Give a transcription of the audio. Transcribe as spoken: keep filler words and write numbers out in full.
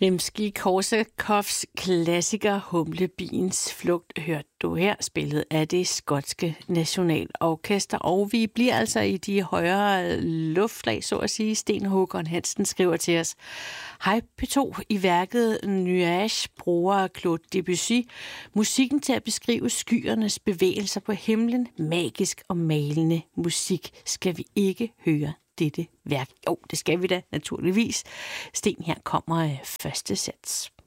Rimskij-Korsakovs klassiker Humlebiens flugt hørte du her, spillet af det skotske nationalorkester, og vi bliver altså i de højere luftlag, så at sige. Sten Håkon Hansen skriver til os: Hej P to, i værket Nuage bruger Claude Debussy musikken til at beskrive skyernes bevægelser på himlen, magisk og malende musik. Skal vi ikke høre dette værk? Jo, det skal vi da naturligvis. Sten, her kommer første sats.